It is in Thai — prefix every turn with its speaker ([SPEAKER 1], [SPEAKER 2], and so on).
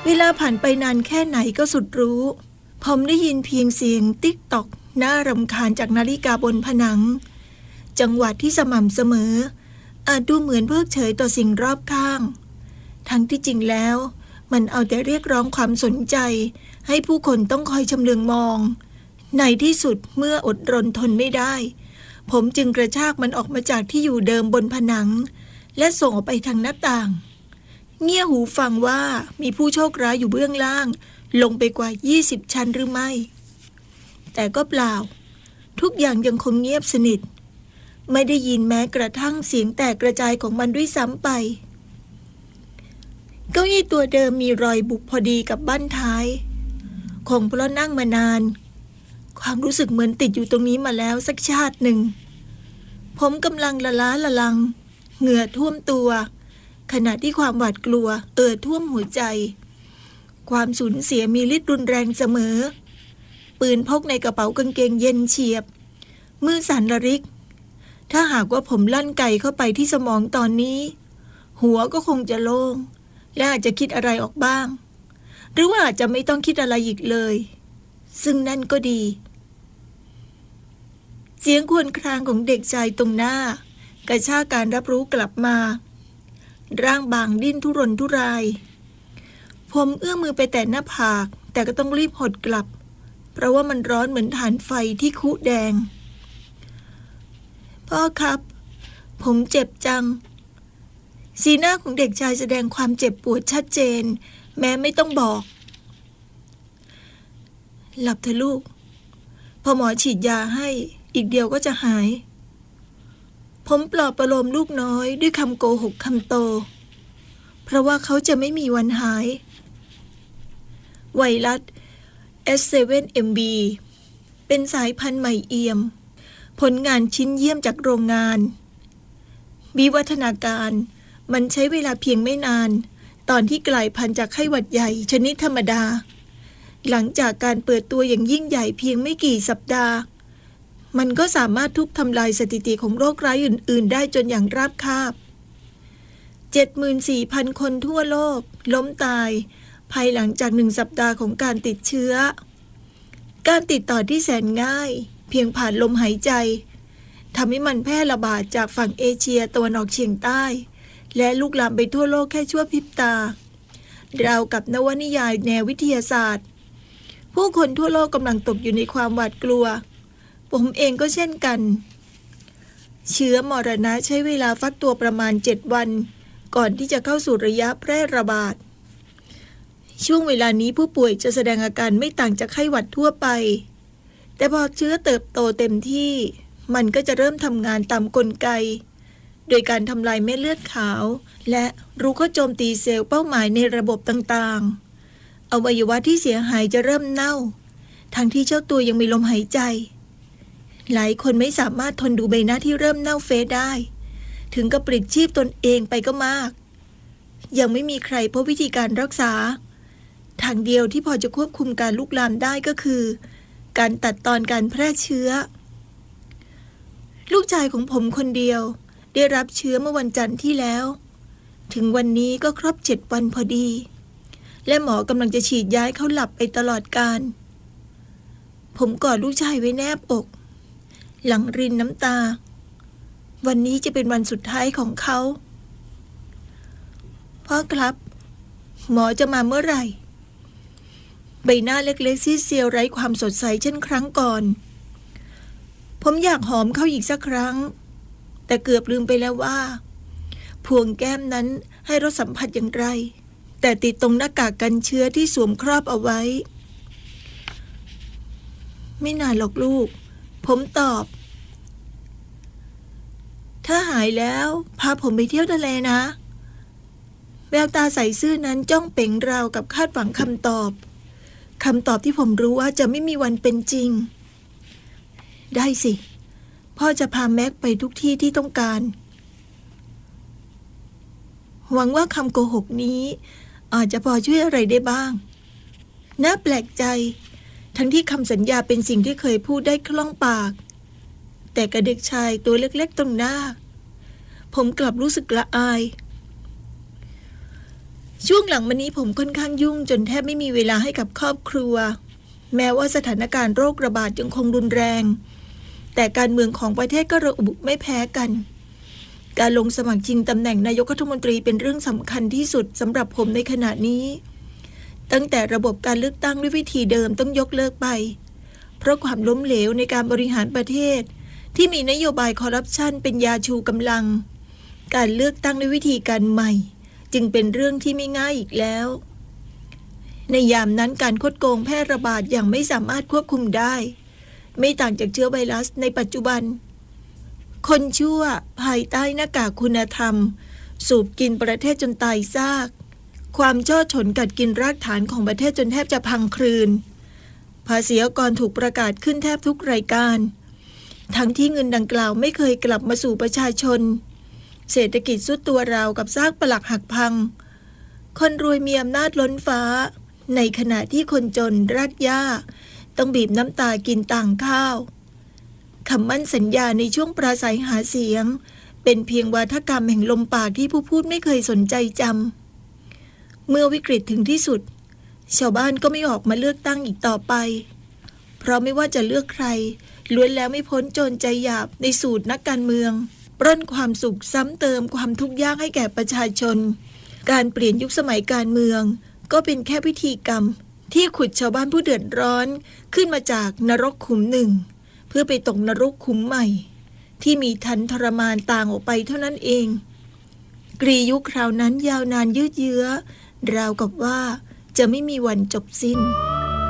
[SPEAKER 1] เวลาผ่านไปนานแค่ไหนก็สุดรู้ผมได้ยินเพียงเสียงติ๊กตอกน่ารำคาญจากนาฬิกาบนผนังจังหวะที่สม่ำเสมออาจดูเหมือนเพิกเฉยต่อสิ่งรอบข้างทั้งที่จริงแล้วมันเอาแต่เรียกร้องความสนใจให้ผู้คนต้องคอยชำเลืองมองในที่สุดเมื่ออดรนทนไม่ได้ผมจึงกระชากมันออกมาจากที่อยู่เดิมบนผนังและส่งออกไปทางหน้าต่างเงี่ยหูฟังว่ามีผู้โชคร้ายอยู่เบื้องล่างลงไปกว่า20ชั้นหรือไม่แต่ก็เปล่าทุกอย่างยังคงเงียบสนิทไม่ได้ยินแม้กระทั่งเสียงแตกกระจายของมันด้วยซ้ำไปเก้าอี้ตัวเดิมมีรอยบุบพอดีกับบั้นท้ายคงเพราะนั่งมานานความรู้สึกเหมือนติดอยู่ตรงนี้มาแล้วสักชาติหนึ่งผมกำลังละล้าละลังเหงื่อท่วมตัวขณะที่ความหวาดกลัวท่วมหัวใจความสูญเสียมีฤทธิ์รุนแรงเสมอปืนพกในกระเป๋ากางเกงเย็นเฉียบมือสั่นระริกถ้าหากว่าผมลั่นไกเข้าไปที่สมองตอนนี้หัวก็คงจะโล่งและอาจจะคิดอะไรออกบ้างหรือว่าอาจจะไม่ต้องคิดอะไรอีกเลยซึ่งนั่นก็ดีเสียงครวญครางของเด็กชายตรงหน้ากระชากการรับรู้กลับมาร่างบางดิ้นทุรนทุรายผมเอื้อมมือไปแตะหน้าผากแต่ก็ต้องรีบหดกลับเพราะว่ามันร้อนเหมือนถ่านไฟที่คุแดงพ่อครับผมเจ็บจังสีหน้าของเด็กชายแสดงความเจ็บปวดชัดเจนแม้ไม่ต้องบอกหลับเถอะลูกพอหมอฉีดยาให้อีกเดียวก็จะหายผมปลอบประโลมลูกน้อยด้วยคำโกหกคำโตเพราะว่าเขาจะไม่มีวันหายไวรัส S7MB เป็นสายพันธุ์ใหม่เอี่ยมผลงานชิ้นเยี่ยมจากโรงงานวิวัฒนาการมันใช้เวลาเพียงไม่นานตอนที่กลายพันธุ์จากไข้หวัดใหญ่ชนิดธรรมดาหลังจากการเปิดตัวอย่างยิ่งใหญ่เพียงไม่กี่สัปดาห์มันก็สามารถทุบทำลายสถิติของโรคร้ายอื่นๆได้จนอย่างราบคาบ 74,000 คนทั่วโลกล้มตายภายหลังจาก1 สัปดาห์ของการติดเชื้อการติดต่อที่แสนง่ายเพียงผ่านลมหายใจทำให้มันแพร่ระบาดจากฝั่งเอเชียตะวันออกเฉียงใต้และลุกลามไปทั่วโลกแค่ชั่วพริบตาราวกับนวนิยายแนววิทยาศาสตร์ผู้คนทั่วโลกกำลังตกอยู่ในความหวาดกลัวผมเองก็เช่นกันเชื้อมรณะใช้เวลาฟักตัวประมาณ7 วันก่อนที่จะเข้าสู่ระยะแพร่ระบาดช่วงเวลานี้ผู้ป่วยจะแสดงอาการไม่ต่างจากไข้หวัดทั่วไปแต่พอเชื้อเติบโตเต็มที่มันก็จะเริ่มทำงานตามกลไกโดยการทำลายเม็ดเลือดขาวและรุกเข้าโจมตีเซลล์เป้าหมายในระบบต่างๆอวัยวะที่เสียหายจะเริ่มเน่าทั้งที่เจ้าตัวยังมีลมหายใจหลายคนไม่สามารถทนดูใบหน้าที่เริ่มเน่าเฟะได้ถึงกับปลิดชีพตนเองไปก็มากยังไม่มีใครพบวิธีการรักษาทางเดียวที่พอจะควบคุมการลุกลามได้ก็คือการตัดตอนการแพร่เชื้อลูกชายของผมคนเดียวได้รับเชื้อเมื่อวันจันทร์ที่แล้วถึงวันนี้ก็ครบ7 วันพอดีและหมอกำลังจะฉีดยาให้เขาหลับไปตลอดกาลผมกอดลูกชายไว้แนบอกหลังรินน้ำตาวันนี้จะเป็นวันสุดท้ายของเขาพ่อครับหมอจะมาเมื่อไหร่ใบหน้าเล็กๆซีดเซียวไร้ความสดใสเช่นครั้งก่อนผมอยากหอมเขาอีกสักครั้งแต่เกือบลืมไปแล้วว่าพวงแก้มนั้นให้รสสัมผัสอย่างไรแต่ติดตรงหน้ากากกันเชื้อที่สวมครอบเอาไว้ไม่นานหรอกลูกผมตอบถ้าหายแล้วพาผมไปเที่ยวทะเลนะแววตาใสซื่อนั้นจ้องเป่งราวกับคาดหวังคำตอบที่ผมรู้ว่าจะไม่มีวันเป็นจริงได้สิพ่อจะพาแม็กไปทุกที่ที่ต้องการหวังว่าคำโกหกนี้อาจจะพอช่วยอะไรได้บ้างน่าแปลกใจทั้งที่คำสัญญาเป็นสิ่งที่เคยพูดได้คล่องปากแต่กับเด็กชายตัวเล็กๆตรงหน้าผมกลับรู้สึกละอายช่วงหลังมานี้ผมค่อนข้างยุ่งจนแทบไม่มีเวลาให้กับครอบครัวแม้ว่าสถานการณ์โรคระบาดยังคงรุนแรงแต่การเมืองของประเทศก็ระอุไม่แพ้กันการลงสมัครชิงตำแหน่งนายกรัฐมนตรีเป็นเรื่องสำคัญที่สุดสำหรับผมในขณะนี้ตั้งแต่ระบบการเลือกตั้งด้วยวิธีเดิมต้องยกเลิกไปเพราะความล้มเหลวในการบริหารประเทศที่มีนโยบายคอร์รัปชันเป็นยาชูกำลังการเลือกตั้งด้วยวิธีการใหม่จึงเป็นเรื่องที่ไม่ง่ายอีกแล้วในยามนั้นการคดโกงแพร่ระบาดอย่างไม่สามารถควบคุมได้ไม่ต่างจากเชื้อไวรัสในปัจจุบันคนชั่วภายใต้หน้ากากคุณธรรมสูบกินประเทศจนตายซากความช่อฉนกัดกินรากฐานของประเทศจนแทบจะพังคลืนภาษีอากรถูกประกาศขึ้นแทบทุกรายการทั้งที่เงินดังกล่าวไม่เคยกลับมาสู่ประชาชนเศรษฐกิจทรุดตัวราวกับซากปรักหักพังคนรวยมีอำนาจล้นฟ้าในขณะที่คนจนรากหญ้าต้องบีบน้ำตากินต่างข้าวคำมั่นสัญญาในช่วงปราศัยหาเสียงเป็นเพียงวาทกรรมแห่งลมปากที่ผู้พูดไม่เคยสนใจจำเมื่อวิกฤตถึงที่สุดชาวบ้านก็ไม่ออกมาเลือกตั้งอีกต่อไปเพราะไม่ว่าจะเลือกใครล้วนแล้วไม่พ้นโจรใจหยาบในสูตรนักการเมืองปล้นความสุขซ้ำเติมความทุกข์ยากให้แก่ประชาชนการเปลี่ยนยุคสมัยการเมืองก็เป็นแค่พิธีกรรมที่ขุดชาวบ้านผู้เดือดร้อนขึ้นมาจากนรกขุมหนึ่งเพื่อไปตกนรกขุมใหม่ที่มีทันทรมานต่างออกไปเท่านั้นเองกรียุคคราวนั้นยาวนานยืดเยื้อราวกับว่าจะไม่มีวันจบสิ้น